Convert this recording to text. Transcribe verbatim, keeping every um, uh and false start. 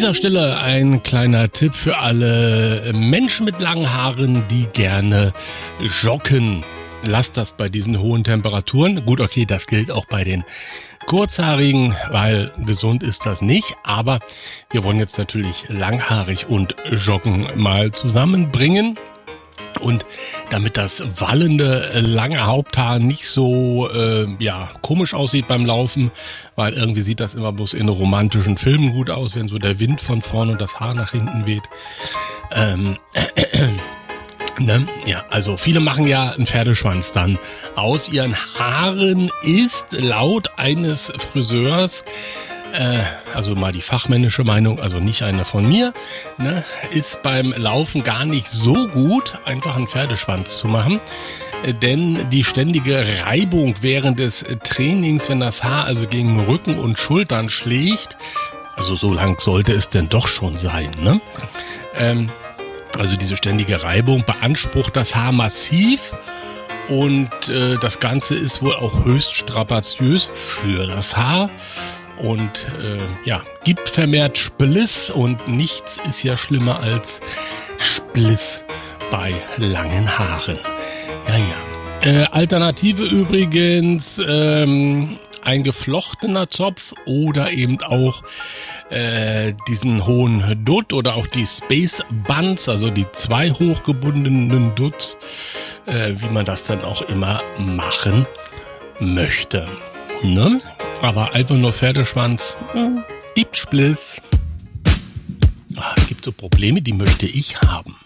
dieser Stelle ein kleiner Tipp für alle Menschen mit langen Haaren, die gerne joggen. Lasst das bei diesen hohen Temperaturen. Gut, okay, das gilt auch bei den Kurzhaarigen, weil gesund ist das nicht. Aber wir wollen jetzt natürlich langhaarig und Joggen mal zusammenbringen. Und damit das wallende, lange Haupthaar nicht so äh, ja komisch aussieht beim Laufen, weil irgendwie sieht das immer bloß in romantischen Filmen gut aus, wenn so der Wind von vorne und das Haar nach hinten weht. Ähm, ne? Ja, also viele machen ja einen Pferdeschwanz dann aus ihren Haaren, ist laut eines Friseurs, Äh, also mal die fachmännische Meinung, also nicht eine von mir, ne, ist beim Laufen gar nicht so gut, einfach einen Pferdeschwanz zu machen. Äh, denn die ständige Reibung während des Trainings, wenn das Haar also gegen Rücken und Schultern schlägt, also so lang sollte es denn doch schon sein, ne? Ähm, also diese ständige Reibung beansprucht das Haar massiv. Und äh, das Ganze ist wohl auch höchst strapaziös für das Haar. Und äh, ja, gibt vermehrt Spliss und nichts ist ja schlimmer als Spliss bei langen Haaren. Ja, ja. Äh, Alternative übrigens, ähm, ein geflochtener Zopf oder eben auch äh, diesen hohen Dutt oder auch die Space Buns, also die zwei hochgebundenen Dutts, äh, wie man das dann auch immer machen möchte. Ne? Aber einfach nur Pferdeschwanz, gibt Spliss. Ah, es gibt so Probleme, die möchte ich haben.